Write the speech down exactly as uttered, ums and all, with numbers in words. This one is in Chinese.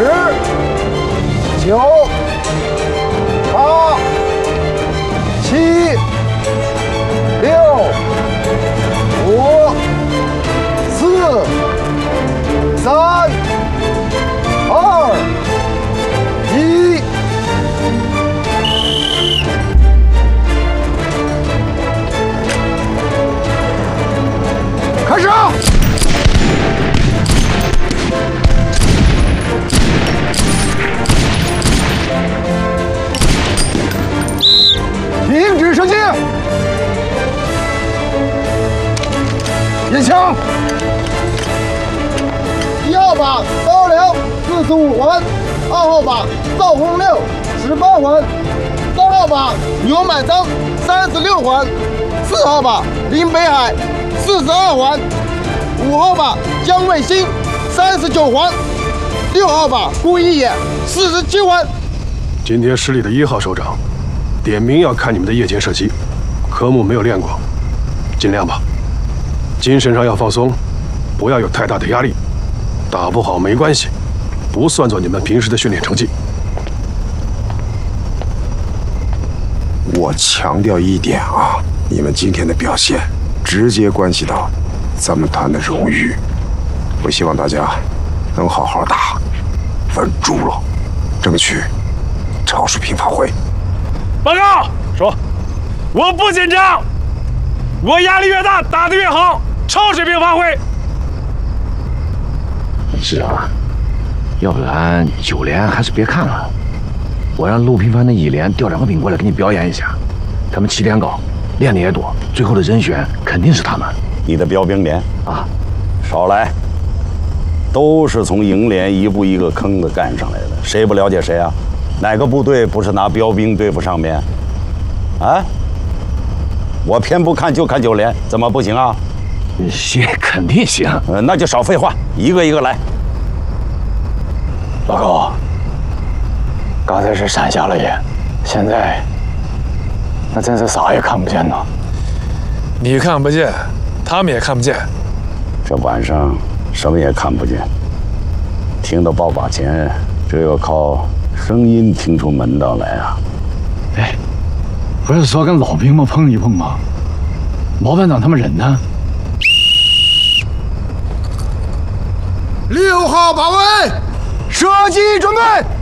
十、九、八、七、六、五、四、三、二、一。开始！停止射击！验枪！ 一号靶高粱四十五环，二号靶赵红六十八环，三号靶牛满章三十六环，四号靶林北海四十二环，五号靶江卫星三十九环，六号靶顾一野四十七环。 今天市里的一号首长点名要看你们的夜间射击，科目没有练过，尽量吧。精神上要放松，不要有太大的压力。打不好没关系，不算作你们平时的训练成绩。 我强调一点啊，你们今天的表现直接关系到咱们团的荣誉。我希望大家能好好打，稳住了，争取超水平发挥。 报告说，我不紧张，我压力越大，打得越好，超水平发挥。 是啊，要不然九连还是别看了。我让陆平凡的一连调两个兵过来给你表演一下，他们起点高，练的也多，最后的人选肯定是他们。 你的标兵连啊， 少来，都是从营连一步一个坑子干上来的，谁不了解谁啊？哪个部队不是拿标兵对付上面？啊？我偏不看就看九连，怎么不行啊？ 行，肯定行。 呃，那就少废话，一个一个来。 老高，刚才是闪瞎了眼，现在那真是啥也看不见呢。 你看不见，他们也看不见。 这晚上什么也看不见，听到爆靶前，这要靠声音听出门道来啊！ 哎，不是说跟老兵们碰一碰吗？毛班长他们人呢？ 六号靶位，射击准备。